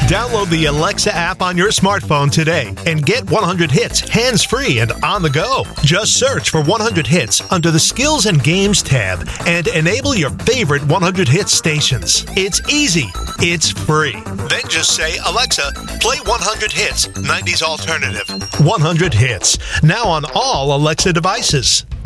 Download the Alexa app on your smartphone today and get 100 hits hands-free and on the go. Just search for 100 hits under the Skills and Games tab and enable your favorite 100 hits stations. It's easy. It's free. Then just say, Alexa, play 100 hits, 90s alternative. 100 hits. Now on all Alexa devices.